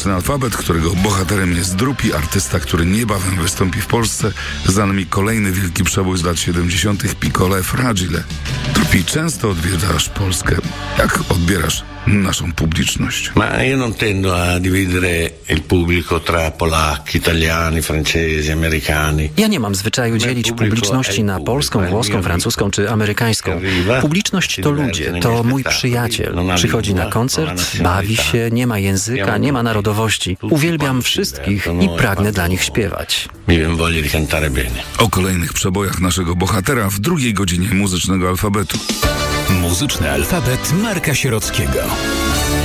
Muzyczny alfabet, którego bohaterem jest Drupi, artysta, który niebawem wystąpi w Polsce. Za nami kolejny wielki przebój z lat 70. Piccolo Fragile. Drupi, często odwiedzasz Polskę. Jak odbierasz naszą publiczność? Ma io non tendo a dividere il pubblico tra polacchi, italiani, francesi, americani. Ja nie mam zwyczaju dzielić publiczności na polską, włoską, francuską czy amerykańską. Publiczność to ludzie, to mój przyjaciel. Przychodzi na koncert, bawi się, nie ma języka, nie ma narodowości. Uwielbiam wszystkich i pragnę dla nich śpiewać. Mi viene voglia di cantare bene. O kolejnych przebojach naszego bohatera w drugiej godzinie Muzycznego Alfabetu. Muzyczny alfabet Marka Sierockiego.